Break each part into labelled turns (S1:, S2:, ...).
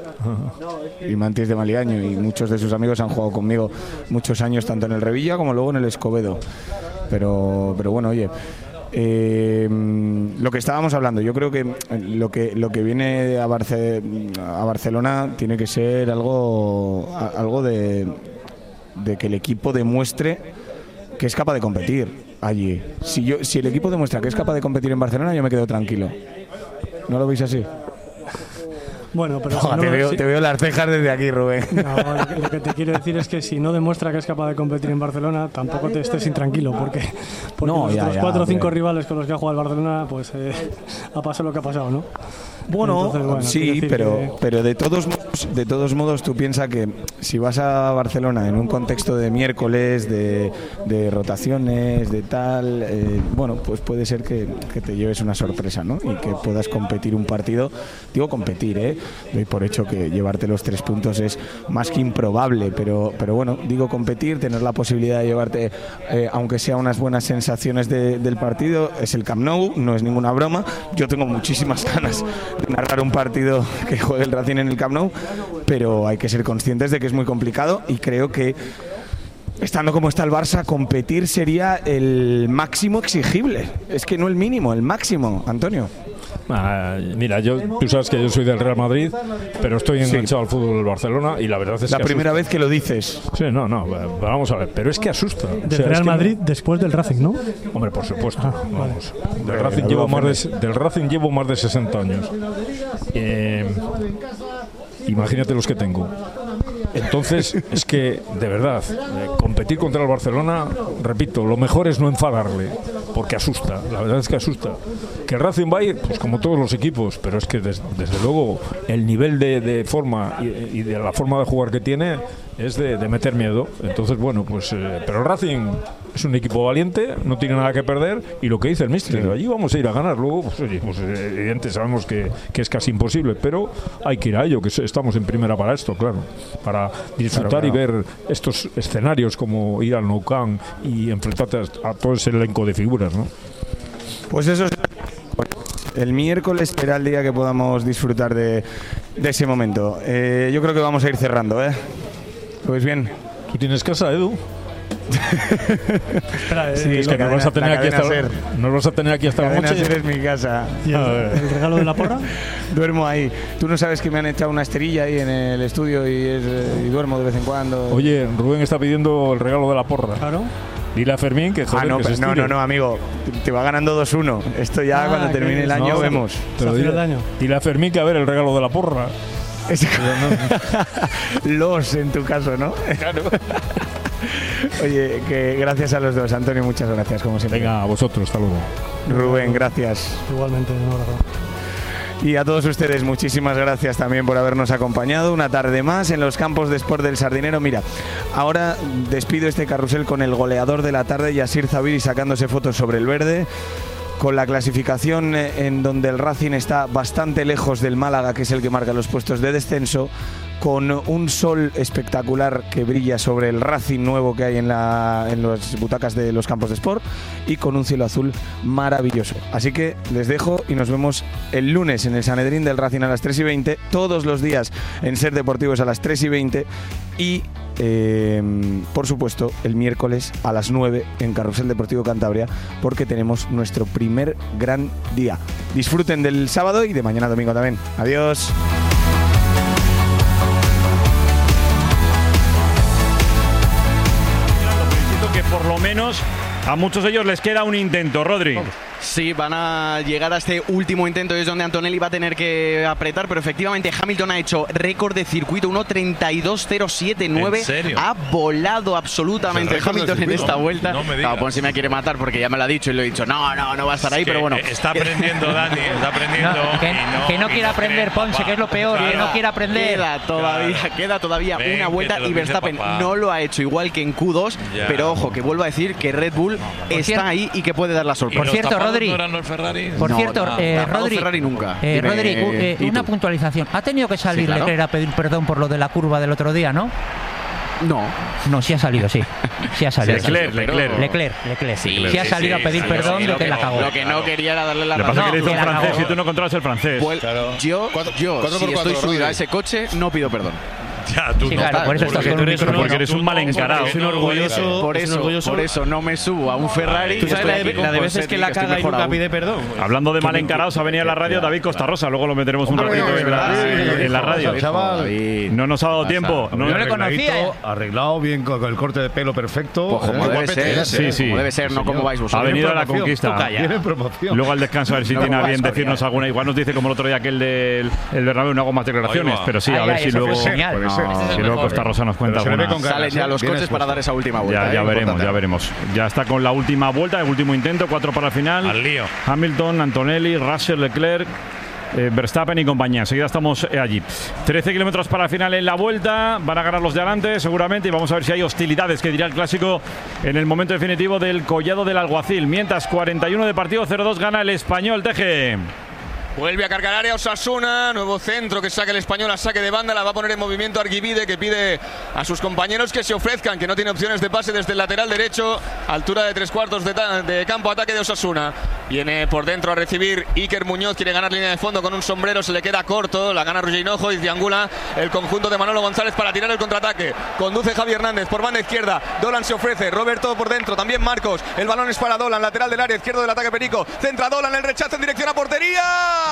S1: Y Mantis de Maliaño, y muchos de sus amigos han jugado conmigo muchos años, tanto en el Revilla como luego en el Escobedo. Pero bueno, oye, lo que estábamos hablando, yo creo que lo que viene a Barcelona tiene que ser algo de que el equipo demuestre que es capaz de competir allí. Si el equipo demuestra que es capaz de competir en Barcelona, yo me quedo tranquilo. ¿No lo veis así?
S2: Bueno, pero
S1: te veo las cejas desde aquí, Rubén.
S2: No, lo que te quiero decir es que si no demuestra que es capaz de competir en Barcelona, tampoco te estés intranquilo, porque los 4 o 5 rivales con los que ha jugado el Barcelona, pues ha pasado lo que ha pasado, ¿no?
S1: Bueno, entonces, sí, pero de todos modos tú piensas que si vas a Barcelona en un contexto de miércoles, de rotaciones, de tal, bueno, pues puede ser que te lleves una sorpresa, ¿no? Y que puedas competir un partido. Digo competir, doy por hecho que llevarte los 3 puntos es más que improbable, pero bueno, digo competir, tener la posibilidad de llevarte, aunque sea unas buenas sensaciones del partido. Es el Camp Nou, no es ninguna broma. Yo tengo muchísimas ganas de narrar un partido que juegue el Racing en el Camp Nou, pero hay que ser conscientes de que es muy complicado, y creo que estando como está el Barça, competir sería el máximo exigible. Es que no el mínimo, el máximo, Antonio.
S3: Mira, tú sabes que yo soy del Real Madrid, pero estoy enganchado al fútbol del Barcelona, y la verdad es
S1: la
S3: que
S1: primera vez que lo dices.
S3: Sí, no, vamos a ver, pero es que asusta.
S2: Del Real Madrid después del Racing, ¿no?
S3: Hombre, por supuesto. Vamos.
S2: Vale.
S3: Del Racing llevo más de 60 años. Imagínate los que tengo. Entonces, es que, de verdad, competir contra el Barcelona, repito, lo mejor es no enfadarle, porque asusta, la verdad es que asusta. Que el Racing va a ir, pues como todos los equipos, pero es que desde luego el nivel de forma y de la forma de jugar que tiene es de meter miedo. Entonces, bueno, pues pero el Racing es un equipo valiente, no tiene nada que perder, y lo que dice el míster, allí vamos a ir a ganar. Luego, pues, oye, pues evidente, sabemos que es casi imposible, pero hay que ir a ello, que estamos en primera para esto, claro, para disfrutar y ver estos escenarios, como ir al Nou Camp y enfrentarte a todo ese elenco de figuras, ¿no?
S1: Pues eso es. El miércoles será el día que podamos disfrutar de ese momento. Yo creo que vamos a ir cerrando, ¿eh? ¿Lo ves bien?
S3: ¿Tú tienes casa, Edu?
S2: Espera,
S3: sí, es que nos vas a tener aquí hasta la noche.
S1: Es mi casa.
S2: ¿Y el regalo de la porra?
S1: Duermo ahí. Tú no sabes que me han echado una esterilla ahí en el estudio y duermo de vez en cuando.
S3: Oye, Rubén está pidiendo el regalo de la porra.
S2: Claro.
S3: Dile a Fermín que joder, que se estire.
S1: No, amigo. Te va ganando 2-1. Esto ya cuando termine el año vemos.
S3: Pero dile a Fermín que a ver el regalo de la porra.
S1: Los en tu caso, ¿no? Claro. Oye, que gracias a los dos. Antonio, muchas gracias, como siempre.
S3: Venga, a vosotros, hasta luego.
S1: Rubén, gracias.
S2: Igualmente, un abrazo.
S1: Y a todos ustedes, muchísimas gracias también por habernos acompañado una tarde más en los campos de Sport del Sardinero. Mira, ahora despido este carrusel con el goleador de la tarde, Yasir Zabiri, sacándose fotos sobre el verde, con la clasificación en donde el Racing está bastante lejos del Málaga, que es el que marca los puestos de descenso, con un sol espectacular que brilla sobre el Racing nuevo que hay en las butacas de los campos de Sport, y con un cielo azul maravilloso. Así que les dejo y nos vemos el lunes en el Sanedrín del Racing a las 3:20, todos los días en Ser Deportivos a las 3:20, y por supuesto el miércoles a las 9 en Carrusel Deportivo Cantabria, porque tenemos nuestro primer gran día. Disfruten del sábado y de mañana domingo también. Adiós.
S4: Que por lo menos a muchos de ellos les queda un intento, Rodri.
S5: Sí, van a llegar a este último intento, es donde Antonelli va a tener que apretar, pero efectivamente Hamilton ha hecho récord de circuito, 1:32.079.
S6: ¿En serio?
S5: Ha volado absolutamente Hamilton en esta vuelta.
S6: No me digas.
S5: Claro, Ponce me quiere matar porque ya me lo ha dicho y lo he dicho. No va a estar ahí, pero bueno.
S6: Está aprendiendo, Dani, está aprendiendo.
S7: Que no quiere aprender, Ponce, que es lo peor, que no quiere aprender.
S5: Queda todavía una vuelta y Verstappen no lo ha hecho igual que en Q2, pero ojo, que vuelvo a decir que Red Bull está ahí y que puede dar la sorpresa.
S7: Por cierto, Rodri.
S6: ¿No eran los Ferrari?
S7: Por cierto, Rodri,
S5: Ferrari nunca.
S7: Rodri, una puntualización. Ha tenido que salir Leclerc a pedir perdón por lo de la curva del otro día, ¿no? No, sí ha salido, sí. Sí ha salido.
S4: Leclerc.
S7: Sí ha salido a pedir perdón de que la cagó.
S5: Lo que no quería era darle la
S4: Lo que pasa es que le hizo
S7: que
S4: un
S7: la
S4: francés
S7: cagó.
S4: y tú no controlas el francés.
S5: Yo si estoy subido a ese coche, no pido perdón.
S6: Ya, tú
S7: Sí,
S6: no.
S7: claro, por eso estás con un micrófono.
S4: Porque eres un mal encarado.
S6: Es un orgulloso.
S5: Por eso no me subo a un Ferrari.
S6: Tú
S5: sabes
S8: la de veces que la caga y nunca pide perdón.
S4: Hablando de mal encarados, ha venido a la radio David Costarrosa. Luego lo meteremos un ratito en la radio. No nos ha dado tiempo.
S7: No le conocía.
S9: Arreglado, bien con el corte de pelo perfecto.
S5: Pues como debe ser,
S4: Sí.
S5: como debe ser, no como vais
S4: Ha
S5: vosotros.
S4: venido a la conquista.
S9: Tiene promoción.
S4: Luego al descanso a ver si tiene a bien decirnos alguna. Igual nos dice como el otro día aquel del Bernabéu, no hago más declaraciones. Pero sí, a ver si luego Costarrosa nos cuenta alguna.
S5: Salen ya los coches para dar esa última vuelta.
S4: Ya veremos. Ya está con la última vuelta, el último intento, 4 para el final.
S6: Al lío.
S4: Hamilton, Antonelli, Russell, Leclerc, Verstappen y compañía. Enseguida estamos allí. 13 kilómetros para el final en la vuelta. Van a ganar los de adelante seguramente y vamos a ver si hay hostilidades, que dirá el clásico en el momento definitivo del Collado del Alguacil. Mientras 41 de partido, 0-2 gana el Español. Teje.
S10: Vuelve a cargar área Osasuna, nuevo centro que saca el Español a saque de banda, la va a poner en movimiento Arguibide, que pide a sus compañeros que se ofrezcan, que no tiene opciones de pase desde el lateral derecho, altura de 3/4 de campo, ataque de Osasuna. Viene por dentro a recibir Iker Muñoz, quiere ganar línea de fondo con un sombrero, se le queda corto, la gana Roger Hinojo y triangula el conjunto de Manolo González para tirar el contraataque. Conduce Javi Hernández por banda izquierda, Dolan se ofrece, Roberto por dentro, también Marcos, el balón es para Dolan, lateral del área izquierdo del ataque Perico, centra Dolan, el rechazo en dirección a portería.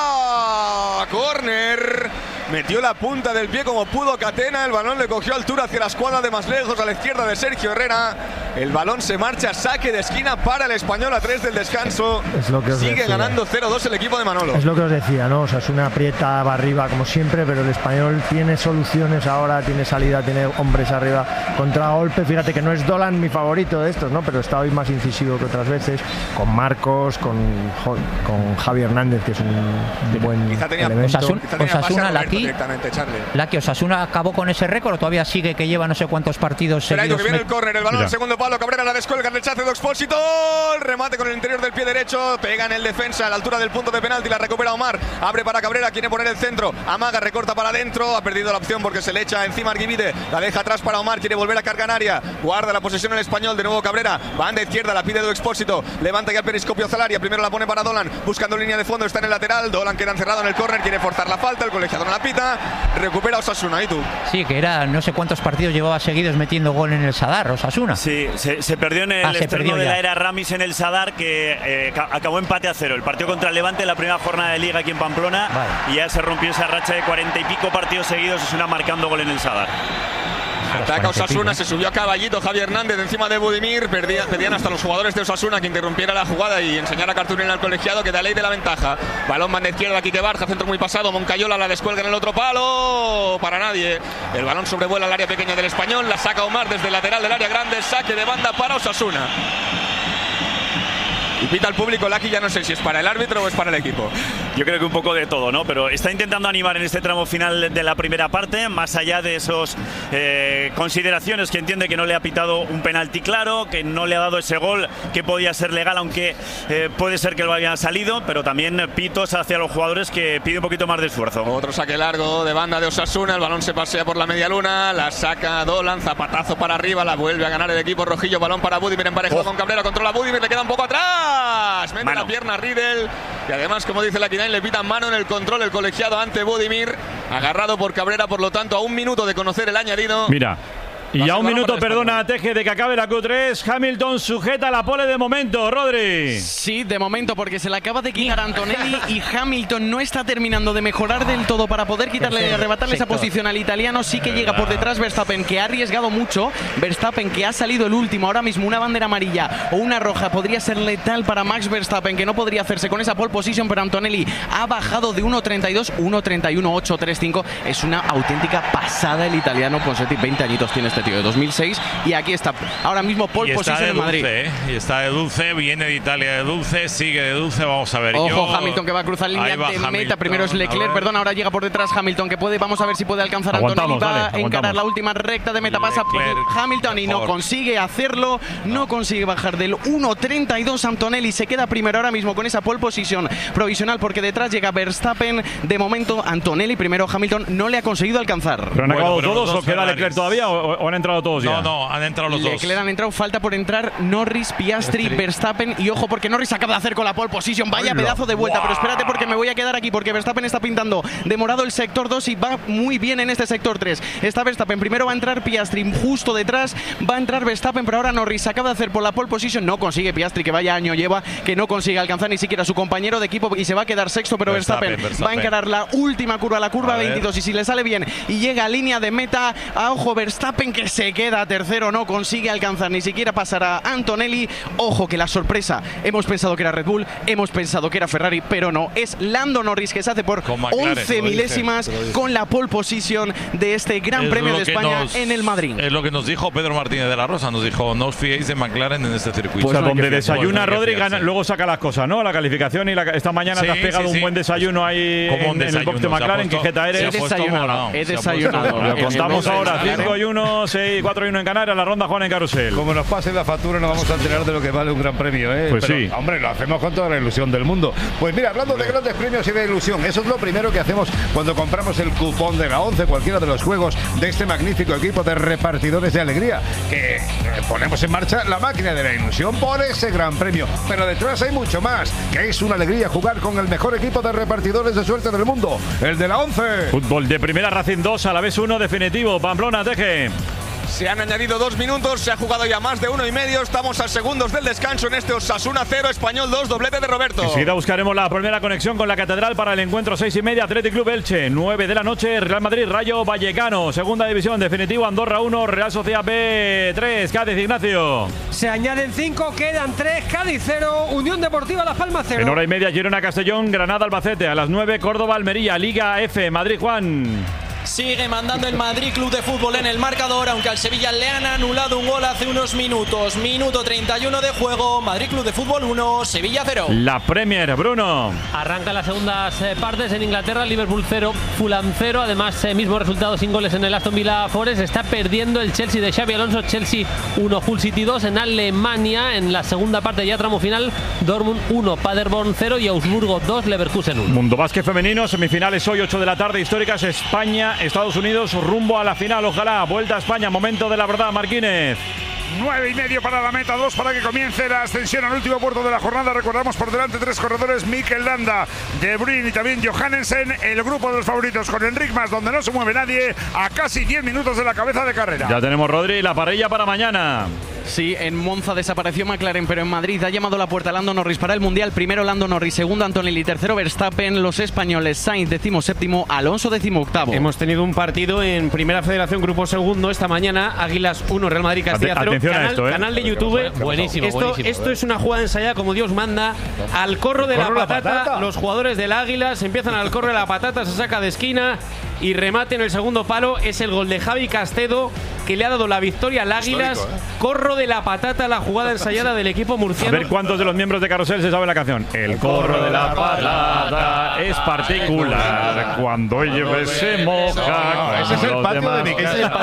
S10: Corner, metió la punta del pie como pudo Catena, el balón le cogió altura hacia la escuadra de más lejos a la izquierda de Sergio Herrera, el balón se marcha, saque de esquina para el Español a 3 del descanso.
S11: Es lo que os
S10: sigue
S11: decía.
S10: ganando 0-2 el equipo de Manolo.
S11: Es lo que os decía, ¿no? Osasuna aprieta va arriba como siempre, pero el Español tiene soluciones ahora, tiene salida, tiene hombres arriba, contragolpe. Fíjate que no es Dolan mi favorito de estos, ¿no? Pero está hoy más incisivo que otras veces, con Marcos, con Javi Hernández, que es un buen elemento.
S7: Osasuna, Laki Osasuna acabó con ese récord, o todavía sigue, que lleva no sé cuántos partidos seguidos.
S10: Que viene el córner, el balón al segundo palo, Cabrera la descuelga, el rechazo de Expósito, el remate con el interior del pie derecho, pega en el defensa a la altura del punto de penalti, la recupera Omar, abre para Cabrera, quiere poner el centro, amaga, recorta para adentro, ha perdido la opción porque se le echa encima Arguibide, la deja atrás para Omar, quiere volver a cargar en área, guarda la posesión el Español, de nuevo Cabrera, banda izquierda, la pide de Expósito, levanta ya el periscopio Zalaria, primero la pone para Dolan, buscando línea de fondo, está en el lateral, Dolan queda encerrado en el córner, quiere forzar la falta, el colegiado no la pita, recupera Osasuna. ¿Y tú?
S7: Sí, que era no sé cuántos partidos llevaba seguidos metiendo gol en el Sadar, Osasuna.
S12: Sí, se perdió en el estreno de la era Ramis en el Sadar, que acabó empate a 0. El partido contra el Levante en la primera jornada de Liga aquí en Pamplona, y ya se rompió esa racha de 40 y pico partidos seguidos, Osasuna marcando gol en el Sadar.
S10: Ataca Osasuna, se subió a caballito Javi Hernández encima de Budimir, pedían hasta los jugadores de Osasuna que interrumpiera la jugada y enseñara a Cartulina al colegiado que da ley de la ventaja. Balón banda izquierda, Quique Barja, centro muy pasado, Moncayola la descuelga en el otro palo, para nadie. El balón sobrevuela el área pequeña del Español, la saca Omar desde el lateral del área grande, saque de banda para Osasuna. Y pita al público, Laki, ya no sé si es para el árbitro o es para el equipo.
S12: Yo creo que un poco de todo, ¿no? Pero está intentando animar en este tramo final de la primera parte, más allá de esos consideraciones que entiende que no le ha pitado un penalti claro, que no le ha dado ese gol que podía ser legal, aunque puede ser que lo haya salido, pero también pitos hacia los jugadores que pide un poquito más de esfuerzo.
S10: Otro saque largo de banda de Osasuna, el balón se pasea por la media luna, la saca Dolan, zapatazo para arriba, la vuelve a ganar el equipo rojillo, balón para Budimir emparejado con Cabrera, controla Budimir, le queda un poco atrás. Mete la pierna Riedel y además, como dice la Kinain, le pitan mano en el control el colegiado ante Budimir, agarrado por Cabrera, por lo tanto a un minuto de conocer el añadido.
S4: Mira. Y a un minuto, perdona, Teje, de que acabe la Q3. Hamilton sujeta la pole de momento, Rodri.
S5: Sí, de momento, porque se la acaba de quitar Antonelli y Hamilton no está terminando de mejorar del todo para poder quitarle, arrebatarle esa posición al italiano. Sí que llega por detrás Verstappen, que ha arriesgado mucho. Verstappen, que ha salido el último. Ahora mismo una bandera amarilla o una roja podría ser letal para Max Verstappen, que no podría hacerse con esa pole position, pero Antonelli ha bajado de 1.32, 1.31.835. Es una auténtica pasada el italiano. Ponsetti, 20 añitos tiene este tío, de 2006, y aquí está ahora mismo pole position en Madrid.
S6: Y está de dulce, viene de Italia de dulce, sigue de dulce, vamos a ver.
S5: Ojo, Hamilton, que va a cruzar línea de meta, primero es Leclerc, perdón, ahora llega por detrás Hamilton, que puede, vamos a ver si puede alcanzar a Antonelli, va a encarar la última recta de meta, pasa por Hamilton y no consigue hacerlo, no consigue bajar del 1.32. Antonelli se queda primero ahora mismo con esa pole position provisional, porque detrás llega Verstappen. De momento Antonelli primero, Hamilton no le ha conseguido alcanzar.
S4: ¿Pero han acabado todos o queda Leclerc todavía o ¿O han entrado todos ya?
S6: No, han entrado los dos.
S5: Leclerc han entrado, falta por entrar Norris, Piastri, Verstappen y ojo porque Norris acaba de hacer con la pole position, vaya pedazo de vuelta, pero espérate porque me voy a quedar aquí porque Verstappen está pintando de morado el sector 2 y va muy bien en este sector 3. Está Verstappen, primero va a entrar Piastri, justo detrás va a entrar Verstappen, pero ahora Norris acaba de hacer por la pole position, no consigue Piastri, que vaya año lleva, que no consigue alcanzar ni siquiera a su compañero de equipo y se va a quedar sexto, pero Verstappen va a encarar la última curva, la curva 22 y si le sale bien y llega a línea de meta, a ojo Verstappen que se queda tercero, no consigue alcanzar ni siquiera pasar a Antonelli. Ojo que la sorpresa, hemos pensado que era Red Bull, hemos pensado que era Ferrari, pero no, es Lando Norris que se hace por McLaren, 11 milésimas con la pole position de este Gran Premio de España en el Madrid.
S6: Es lo que nos dijo Pedro Martínez de la Rosa, nos dijo no os fiéis de McLaren en este circuito.
S4: Pues donde desayuna Rodri luego saca las cosas, ¿no? La calificación y esta mañana te has pegado un buen desayuno ahí en el box de McLaren, que jeta eres.
S5: He desayunado.
S4: Lo contamos ahora, 5-1, 6, 4-1 en Canarias, la ronda Juan en Carrusel.
S9: Como nos pase la factura no vamos a enterar de lo que vale un gran premio, ¿eh?
S4: Pues
S9: pero,
S4: sí.
S9: Hombre, lo hacemos con toda la ilusión del mundo. Pues mira, hablando de grandes premios y de ilusión, eso es lo primero que hacemos cuando compramos el cupón de la 11, cualquiera de los juegos de este magnífico equipo de repartidores de alegría, que ponemos en marcha la máquina de la ilusión por ese gran premio. Pero detrás hay mucho más, que es una alegría jugar con el mejor equipo de repartidores de suerte del mundo, el de la 11.
S4: Fútbol de primera, Racing 2, a la vez 1 definitivo. Pamplona, Teje.
S10: Se han añadido 2 minutos, se ha jugado ya más de 1,5. Estamos a segundos del descanso en este Osasuna 0, Español 2, doblete de Roberto.
S4: Enseguida buscaremos la primera conexión con la Catedral para el encuentro 6:30, Athletic Club Elche, 9 de la noche, Real Madrid, Rayo Vallecano, segunda división, definitivo, Andorra 1, Real Sociedad B 3, Cádiz, Ignacio.
S13: Se añaden 5, quedan 3, Cádiz 0, Unión Deportiva Las Palmas 0.
S4: En hora y media, Girona, Castellón, Granada, Albacete, a las 9, Córdoba, Almería, Liga F, Madrid, Juan.
S8: Sigue mandando el Madrid Club de Fútbol en el marcador, aunque al Sevilla le han anulado un gol hace unos minutos. Minuto 31 de juego, Madrid Club de Fútbol 1, Sevilla 0.
S4: La Premier, Bruno.
S14: Arranca las segundas partes en Inglaterra, Liverpool 0, Fulham 0. Además, mismo resultado sin goles en el Aston Villa Forest. Está perdiendo el Chelsea de Xabi Alonso, Chelsea 1, Hull City 2. En Alemania, en la segunda parte ya tramo final, Dortmund 1, Paderborn 0 y Augsburgo 2, Leverkusen 1.
S4: Mundo Básquet femenino, semifinales hoy 8 de la tarde, históricas, España, Estados Unidos, rumbo a la final, ojalá. Vuelta a España, momento de la verdad, Marquínez.
S15: 9:30 para la meta, 2 para que comience la ascensión al último puerto de la jornada. Recordamos por delante 3 corredores, Mikel Landa, De Bruyne y también Johannesen. El grupo de los favoritos con Enric Mas, donde no se mueve nadie, a casi 10 minutos de la cabeza de carrera.
S4: Ya tenemos, Rodri, la parrilla para mañana.
S5: Sí, en Monza desapareció McLaren, pero en Madrid ha llamado a la puerta Lando Norris para el Mundial. Primero Lando Norris, segundo Antonelli, tercero Verstappen. Los españoles, Sainz 17º, Alonso 18º.
S8: Hemos tenido un partido en Primera Federación, grupo segundo, esta mañana. Águilas 1, Real Madrid Castilla 0.
S4: Atención a esto,
S8: Canal de YouTube.
S14: Buenísimo,
S8: Esto es una jugada ensayada como Dios manda. Al corro de la patata, los jugadores del Águilas empiezan al corro de la patata, se saca de esquina y remate en el segundo palo. Es el gol de Javi Castedo, que le ha dado la victoria al Águilas. Corro de la patata, la jugada ensayada del equipo murciano.
S4: A ver cuántos de los miembros de Carrusel se saben la canción. El corro de la patata es particular cuando llueve se moja.
S9: Ese es el patio de mi casa.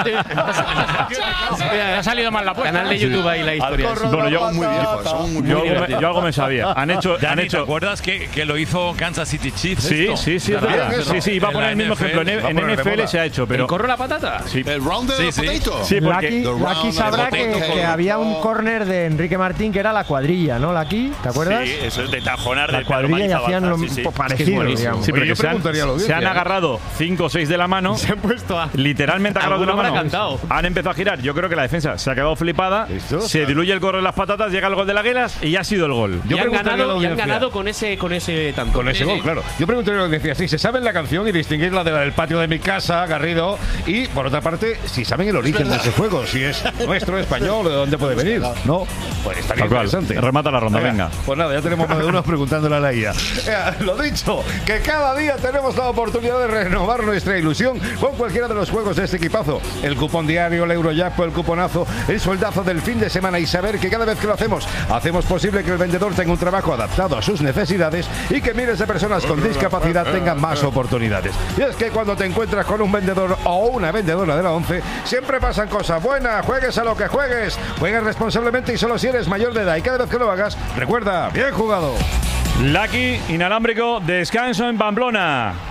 S14: Ha salido mal la puerta.
S8: Canal de YouTube ahí la historia.
S4: Bueno, yo algo me sabía.
S6: Dani, ¿te acuerdas que lo hizo Kansas City Chiefs?
S4: Sí, iba a poner el mismo ejemplo. En NFL se ha hecho, pero
S8: ¿el corro de la patata?
S4: Sí.
S11: El round de potato.
S4: Sí, porque
S11: Lucky sabrá que había un córner de Enrique Martín que era la cuadrilla, ¿no, Lucky? ¿Te acuerdas?
S12: Sí, eso es de tajonar
S11: la
S12: de
S11: cuadrilla y hacían lo parecido.
S4: Sí, pero se han agarrado 5 o 6 de la mano.
S8: Se han puesto
S4: literalmente agarrado de la mano.
S8: Cantado.
S4: Han empezado a girar. Yo creo que la defensa se ha quedado flipada. Se diluye el corro de las patatas, llega el gol de las Águilas y ya ha sido el gol.
S8: Y han ganado con ese tanto.
S9: Con ese gol, claro. Yo preguntaría lo que decía. Si se saben la canción y distinguir la del patio de mi casa, Garrido, y por otra parte, si saben el origen de ese juego, si es nuestro, español, de dónde puede venir, ¿no? Pues estaría interesante.
S4: Remata la ronda, venga.
S9: Pues nada, ya tenemos más de uno preguntándole a la IA. Lo dicho, que cada día tenemos la oportunidad de renovar nuestra ilusión con cualquiera de los juegos de este equipazo. El cupón diario, el Eurojackpot, el cuponazo, el sueldazo del fin de semana y saber que cada vez que lo hacemos posible que el vendedor tenga un trabajo adaptado a sus necesidades y que miles de personas con discapacidad tengan más oportunidades. Y es que cuando te encuentras con un vendedor o una vendedora de la 11, siempre pasan cosas buenas. Juegues a lo que juegues, juegues responsablemente y solo si eres mayor de edad. Y cada vez que lo hagas, recuerda, bien jugado.
S4: Lucky, inalámbrico, descanso en Pamplona.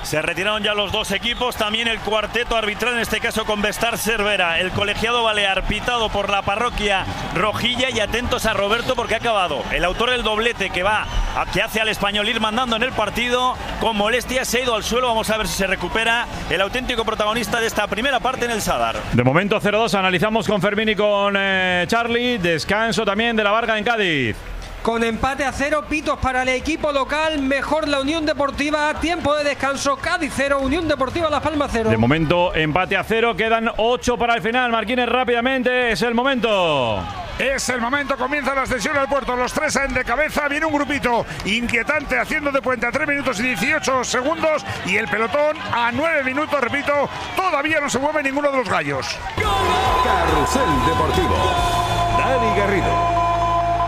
S12: Se retiraron ya los dos equipos, también el cuarteto arbitral, en este caso con Vestar Cervera, el colegiado balear pitado por la parroquia rojilla, y atentos a Roberto porque ha acabado. El autor del doblete que hace al Español ir mandando en el partido, con molestia se ha ido al suelo, vamos a ver si se recupera el auténtico protagonista de esta primera parte en el Sadar.
S4: De momento 0-2, analizamos con Fermín y con Charlie, descanso también de la Varga en Cádiz.
S13: Con empate a 0, pitos para el equipo local, mejor la Unión Deportiva, tiempo de descanso, Cádiz 0, Unión Deportiva Las Palmas 0.
S4: De momento empate a 0, quedan 8 para el final. Marquines, rápidamente, es el momento.
S15: Es el momento, comienza la ascensión al puerto, los 3 salen de cabeza, viene un grupito inquietante haciendo de puente a 3 minutos y 18 segundos y el pelotón a 9 minutos, repito, todavía no se mueve ninguno de los gallos.
S16: Carrusel Deportivo. Dani Garrido.